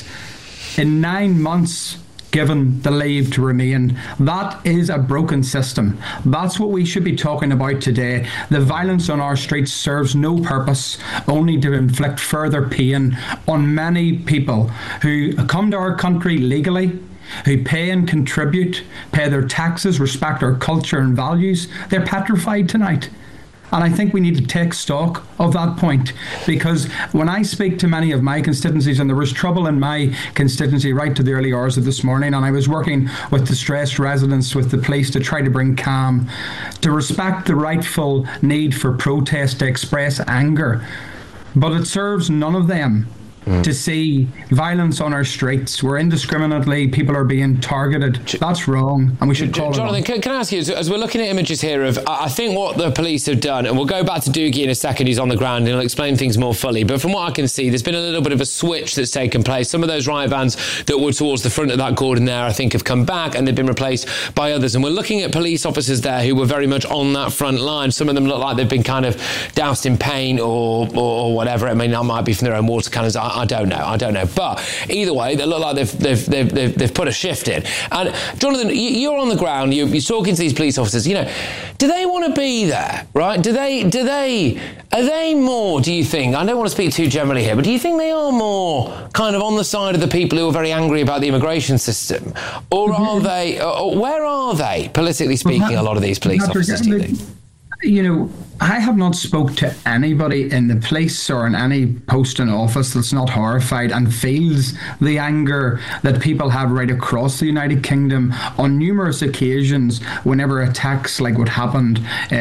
in 9 months, given the leave to remain. That is a broken system. That's what we should be talking about today. The violence on our streets serves no purpose, only to inflict further pain on many people who come to our country legally, who pay and contribute, pay their taxes, respect our culture and values. They're petrified tonight. And I think we need to take stock of that point, because when I speak to many of my constituencies, and there was trouble in my constituency right to the early hours of this morning, and I was working with distressed residents, with the police, to try to bring calm, to respect the rightful need for protest, to express anger. But it serves none of them to see violence on our streets where indiscriminately people are being targeted. That's wrong, and we should call Jonathan, it on. can I ask you, as we're looking at images here of, I think what the police have done, and we'll go back to Doogie in a second, he's on the ground and he'll explain things more fully, but from what I can see, there's been a little bit of a switch that's taken place. Some of those riot vans that were towards the front of that cordon there, I think, have come back and they've been replaced by others, and we're looking at police officers there who were very much on that front line. Some of them look like they've been kind of doused in paint or whatever. I mean, that might be from their own water cannons. I don't know. But either way, they look like they've put a shift in. And Jonathan, you're on the ground. You're talking to these police officers. You know, do they want to be there? Right? Are they more? Do you think? I don't want to speak too generally here, but do you think they are more kind of on the side of the people who are very angry about the immigration system, or are they? Or where are they, politically speaking? A lot of these police officers, do you think? You know, I have not spoke to anybody in the police or in any post in office that's not horrified and feels the anger that people have right across the United Kingdom on numerous occasions whenever attacks like what happened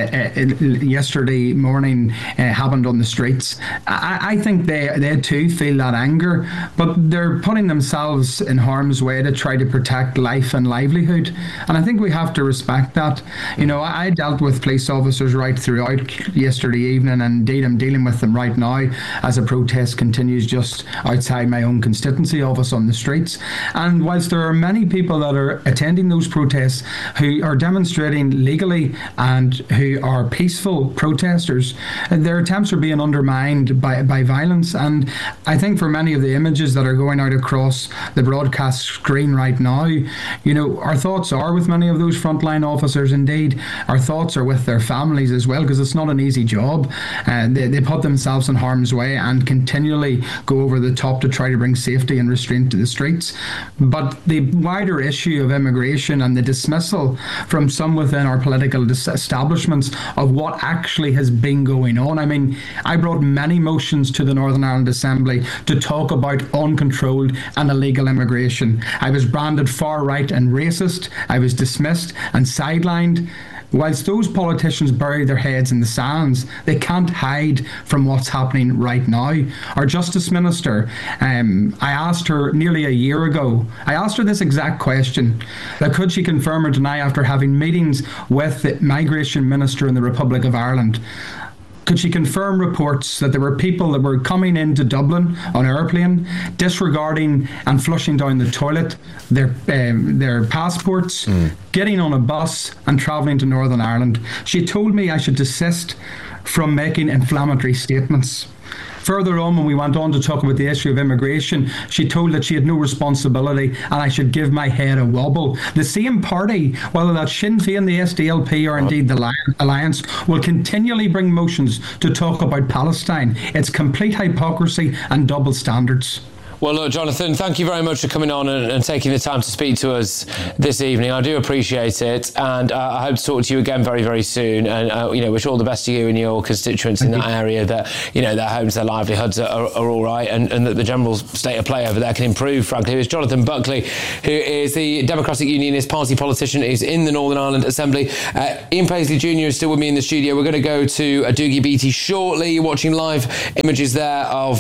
yesterday morning happened on the streets. I think they too feel that anger, but they're putting themselves in harm's way to try to protect life and livelihood. And I think we have to respect that. You know, I dealt with police officers right throughout yesterday evening, and indeed I'm dealing with them right now as a protest continues just outside my own constituency office on the streets. And whilst there are many people that are attending those protests who are demonstrating legally and who are peaceful protesters, their attempts are being undermined by violence. And I think for many of the images that are going out across the broadcast screen right now, you know, our thoughts are with many of those frontline officers. Indeed, our thoughts are with their families as well, because it's not an easy job. They put themselves in harm's way and continually go over the top to try to bring safety and restraint to the streets. But the wider issue of immigration and the dismissal from some within our political establishments of what actually has been going on. I mean, I brought many motions to the Northern Ireland Assembly to talk about uncontrolled and illegal immigration. I was branded far right and racist. I was dismissed and sidelined. Whilst those politicians bury their heads in the sands, they can't hide from what's happening right now. Our Justice Minister, I asked her nearly a year ago, I asked her this exact question, that could she confirm or deny after having meetings with the Migration Minister in the Republic of Ireland, Could she confirm reports that there were people that were coming into Dublin on an airplane, disregarding and flushing down the toilet their passports, getting on a bus and travelling to Northern Ireland? She told me I should desist from making inflammatory statements. Further on, when we went on to talk about the issue of immigration, she told that she had no responsibility and I should give my head a wobble. The same party, whether that's Sinn Féin, the SDLP, or indeed the Alliance, will continually bring motions to talk about Palestine. It's complete hypocrisy and double standards. Well, look, Jonathan, thank you very much for coming on and taking the time to speak to us this evening. I do appreciate it, and I hope to talk to you again very, very soon. And wish all the best to you and your constituents in that area. That their homes, their livelihoods are all right, and that the general state of play over there can improve. Frankly, it's Jonathan Buckley, who is the Democratic Unionist Party politician, is in the Northern Ireland Assembly. Ian Paisley Jr. is still with me in the studio. We're going to go to Doogie Beattie shortly. You're watching live images there of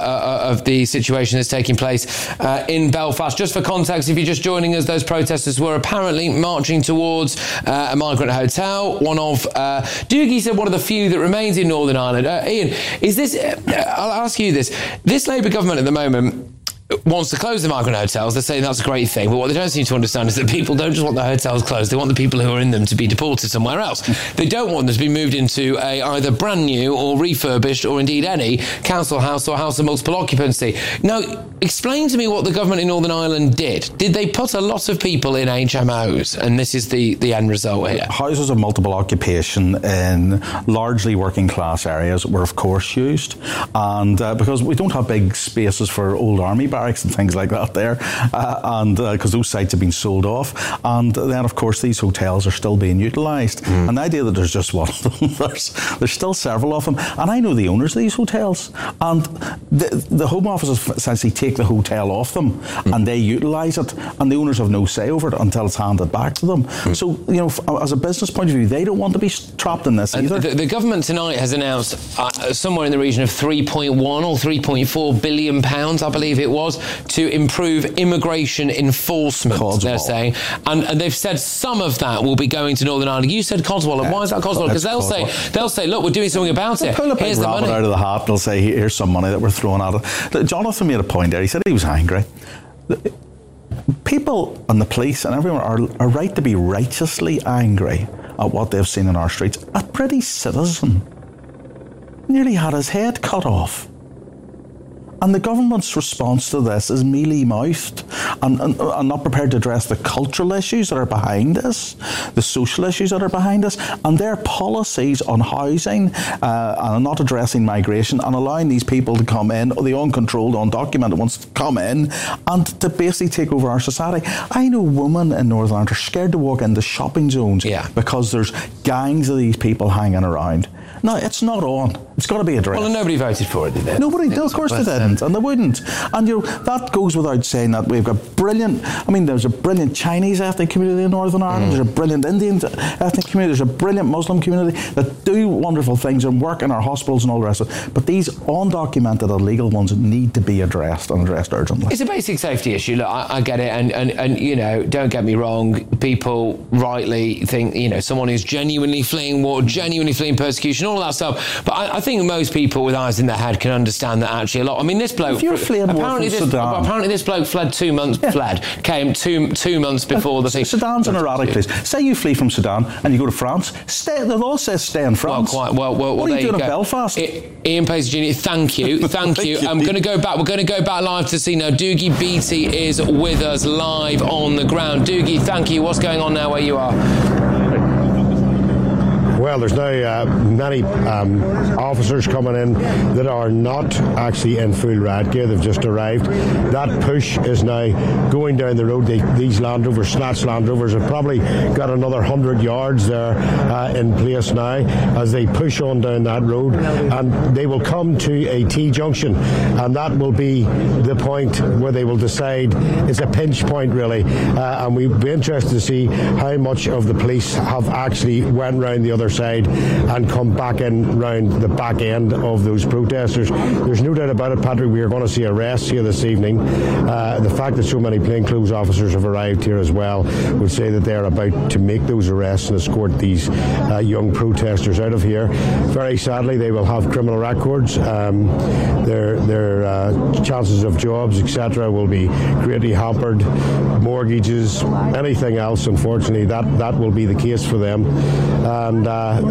the situation that's taking place in Belfast. Just for context, if you're just joining us, those protesters were apparently marching towards a migrant hotel. Doogie said one of the few that remains in Northern Ireland. Ian, is this, I'll ask you this Labour government at the moment wants to close the migrant hotels. They're saying that's a great thing, but what they don't seem to understand is that people don't just want the hotels closed, they want the people who are in them to be deported somewhere else. They don't want them to be moved into a either brand new or refurbished or indeed any council house or house of multiple occupancy. Now, explain to me what the government in Northern Ireland did. Did they put a lot of people in HMOs, and this is the end result here? Houses of multiple occupation in largely working class areas were of course used, and because we don't have big spaces for old army barracks and things like that there, and because those sites have been sold off, and then of course these hotels are still being utilised. And the idea that there's just one of them, there's still several of them, and I know the owners of these hotels, and the Home Office essentially take the hotel off them and they utilise it, and the owners have no say over it until it's handed back to them. So as a business point of view, they don't want to be trapped in this either. The government tonight has announced somewhere in the region of 3.1 or 3.4 billion pounds, I believe it was, to improve immigration enforcement, they're saying. And they've said some of that will be going to Northern Ireland. You said Codswallop. Why is that Codswallop? Because they'll say, look, we're doing something about it. Pull a big rabbit out of the hat. They'll say, here's some money that we're throwing at it. Jonathan made a point there. He said he was angry. People and the police and everyone are right to be righteously angry at what they've seen in our streets. A British citizen nearly had his head cut off. And the government's response to this is mealy-mouthed and not prepared to address the cultural issues that are behind this, the social issues that are behind this, and their policies on housing and not addressing migration and allowing these people to come in, or the uncontrolled, undocumented ones to come in and to basically take over our society. I know women in Northern Ireland are scared to walk into shopping zones because there's gangs of these people hanging around. No, it's not on. It's got to be addressed. Well, and nobody voted for it, did they? Nobody did. Of course they didn't, and they wouldn't. And that goes without saying that we've got there's a brilliant Chinese ethnic community in Northern Ireland. There's a brilliant Indian ethnic community. There's a brilliant Muslim community that do wonderful things and work in our hospitals and all the rest of it. But these undocumented illegal ones need to be addressed and addressed urgently. It's a basic safety issue. Look, I get it, and don't get me wrong. People rightly think someone who's genuinely fleeing war, genuinely fleeing persecution, all of that stuff. But I think most people with eyes in their head can understand that actually a lot. I mean, this bloke. If you're fleeing apparently this bloke fled 2 months. Came two months before the thing. Sudan's an erratic place. Say you flee from Sudan and you go to France. The law says stay in France. Well, what are you doing in Belfast? Ian Paisley Jr. Thank you. I'm going to go back. We're going to go back live to see now. Doogie Beattie is with us live on the ground. Doogie, thank you. What's going on now where you are? Well, there's now many officers coming in that are not actually in full riot gear. They've just arrived. That push is now going down the road. These Land Rovers, snatch Land Rovers, have probably got another 100 yards there in place now as they push on down that road. And they will come to a T-junction, and that will be the point where they will decide. It's a pinch point, really. And we'd be interested to see how much of the police have actually went round the other side side and come back in round the back end of those protesters. There's no doubt about it, Patrick, we are going to see arrests here this evening. The fact that so many plainclothes officers have arrived here as well would say that they're about to make those arrests and escort these young protesters out of here. Very sadly, they will have criminal records. Their chances of jobs, etc., will be greatly hampered. Mortgages, anything else, unfortunately, that will be the case for them. And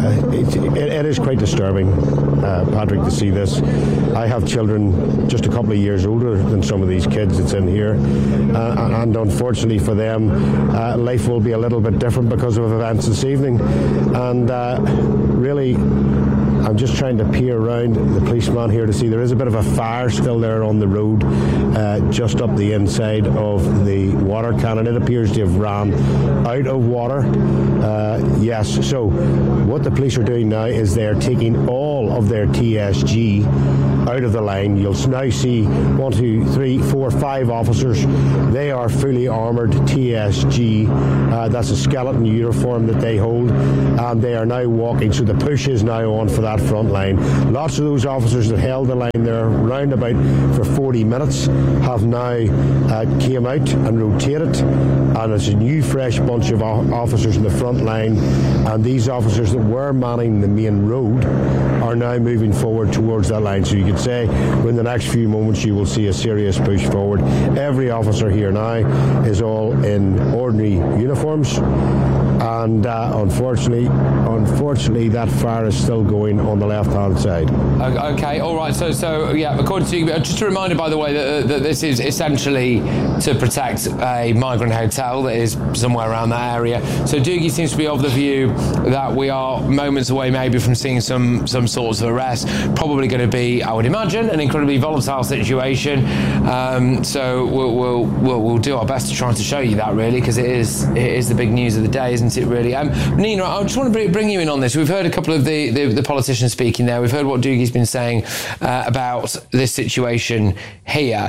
it is quite disturbing, Patrick, to see this. I have children just a couple of years older than some of these kids that's in here, and unfortunately for them, life will be a little bit different because of events this evening. And really, I'm just trying to peer around the policeman here to see there is a bit of a fire still there on the road, just up the inside of the water cannon. It appears to have ran out of water. Yes, so what the police are doing now is they're taking all of their TSG out of the line. You'll now see 1, 2, 3, 4, 5 officers. They are fully armoured TSG. That's a skeleton uniform that they hold, and they are now walking. So the push is now on for that front line. Lots of those officers that held the line there round about for 40 minutes have now came out and rotated, and it's a new fresh bunch of officers in the front line, and these officers that were manning the main road are now moving forward towards that line. So you could say in the next few moments you will see a serious push forward. Every officer here now is all in ordinary uniforms, and unfortunately that fire is still going on the left-hand side. Okay, all right. So yeah, according to you, just a reminder, by the way, that this is essentially to protect a migrant hotel that is somewhere around that area. So Doogie seems to be of the view that we are moments away maybe from seeing some sorts of arrest. Probably going to be, I would imagine, an incredibly volatile situation. So we'll do our best to try to show you that, really, because it is the big news of the day, isn't it, really? Nina, I just want to bring you in on this. We've heard a couple of the politicians speaking there. We've heard what Doogie's been saying about this situation here.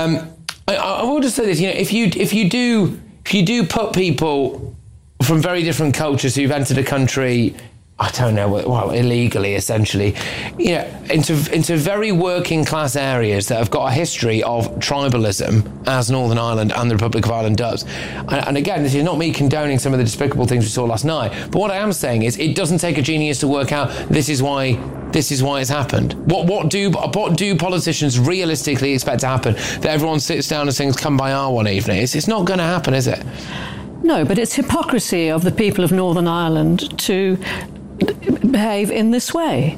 I will just say this, if you do put people from very different cultures who've entered a country, I don't know, well, illegally, essentially, into very working class areas that have got a history of tribalism, as Northern Ireland and the Republic of Ireland does. And again, this is not me condoning some of the despicable things we saw last night, but what I am saying is it doesn't take a genius to work out this is why it's happened. What do politicians realistically expect to happen? That everyone sits down and sings "Come By Our" one evening? It's not going to happen, is it? No, but it's hypocrisy of the people of Northern Ireland to behave in this way.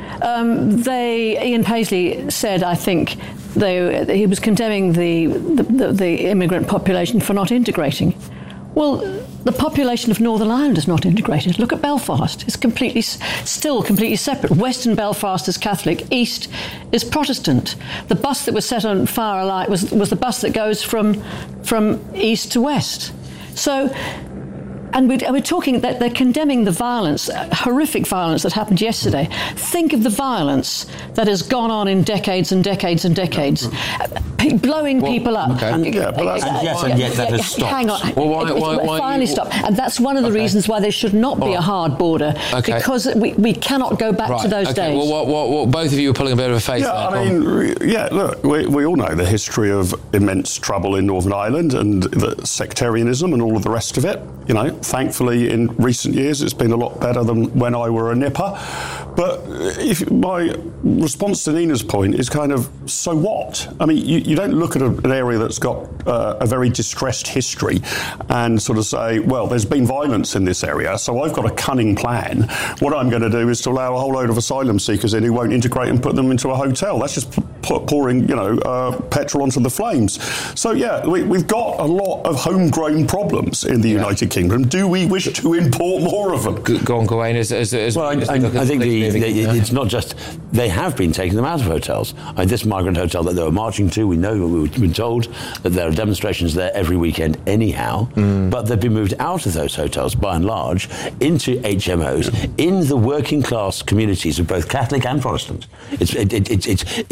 Ian Paisley said, I think, he was condemning the immigrant population for not integrating. Well, the population of Northern Ireland is not integrated. Look at Belfast. It's still completely separate. Western Belfast is Catholic. East is Protestant. The bus that was set on fire alight was the bus that goes from east to west. So, and we're talking that they're condemning the violence, horrific violence that happened yesterday. Think of the violence that has gone on in decades and decades and decades, blowing people up. Okay. And yet that has stopped. Hang on. Why finally stopped. And that's one of the reasons why there should not be a hard border, because we cannot go back to those days. Well, both of you are pulling a bit of a face there. Look, we all know the history of immense trouble in Northern Ireland and the sectarianism and all of the rest of it. Thankfully, in recent years, it's been a lot better than when I were a nipper. But my response to Nina's point is kind of, so what? I mean, you don't look at an area that's got a very distressed history and sort of say, well, there's been violence in this area, so I've got a cunning plan. What I'm going to do is to allow a whole load of asylum seekers in who won't integrate and put them into a hotel. That's just pouring, petrol onto the flames. So, yeah, we've got a lot of homegrown problems in the United Kingdom. Do we wish to import more of them? Go on, Gawain. I think it's not just they have been taking them out of hotels. This migrant hotel that they were marching to, we've been told that there are demonstrations there every weekend anyhow, but they've been moved out of those hotels by and large into HMOs in the working class communities of both Catholic and Protestant. It's equal opportunity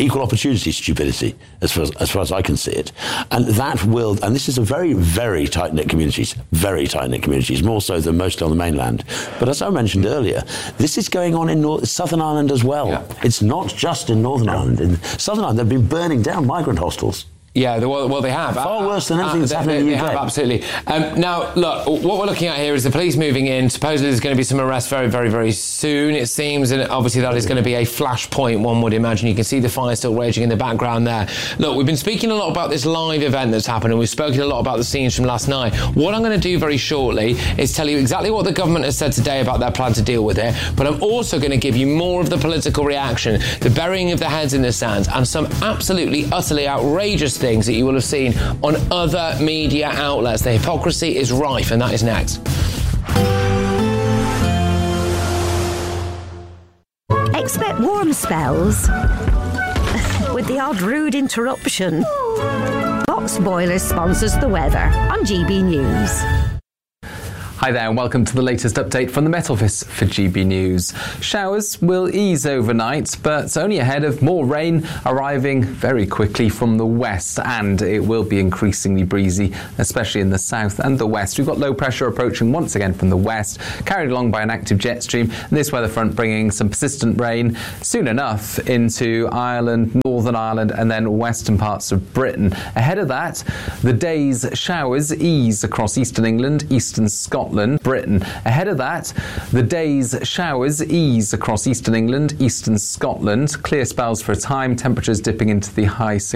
opportunity stupidity, as far as I can see it. And that will, and this is a very, very tight-knit communities, more so than most on the mainland. But as I mentioned earlier, this is going on in Southern Ireland as well. Yeah. It's not just in Northern Ireland. In Southern Ireland, they've been burning down migrant hostels. Yeah, well, they have. Far worse than anything that's happening in the UK. They have, absolutely. Now, look, what we're looking at here is the police moving in. Supposedly there's going to be some arrests very, very, very soon, it seems, and obviously that is going to be a flashpoint, one would imagine. You can see the fire still raging in the background there. Look, we've been speaking a lot about this live event that's happened, and we've spoken a lot about the scenes from last night. What I'm going to do very shortly is tell you exactly what the government has said today about their plan to deal with it, but I'm also going to give you more of the political reaction, the burying of the heads in the sands, and some absolutely, utterly outrageous things that you will have seen on other media outlets. The hypocrisy is rife, and that is next. Expect warm spells with the odd rude interruption. Box Boilers sponsors the weather on GB News. Hi there and welcome to the latest update from the Met Office for GB News. Showers will ease overnight, but only ahead of more rain arriving very quickly from the west, and it will be increasingly breezy, especially in the south and the west. We've got low pressure approaching once again from the west, carried along by an active jet stream, and this weather front bringing some persistent rain soon enough into Ireland, Northern Ireland, and then western parts of Britain. Ahead of that, the day's showers ease across eastern England, eastern Scotland, Britain. Ahead of that, the day's showers ease across eastern England, eastern Scotland. Clear spells for a time, temperatures dipping into the high